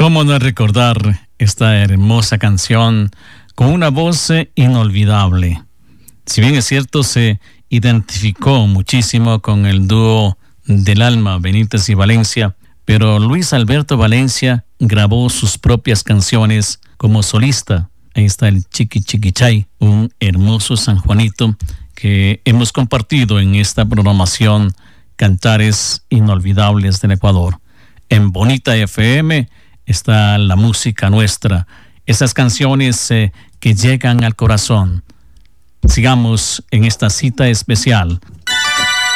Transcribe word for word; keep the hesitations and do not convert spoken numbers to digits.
¿Cómo no recordar esta hermosa canción con una voz inolvidable? Si bien es cierto, se identificó muchísimo con el dúo del alma Benítez y Valencia, pero Luis Alberto Valencia grabó sus propias canciones como solista. Ahí está el Chiqui Chiquichay, un hermoso San Juanito que hemos compartido en esta programación Cantares Inolvidables del Ecuador. En Bonita F M está la música nuestra, esas canciones eh, que llegan al corazón. Sigamos en esta cita especial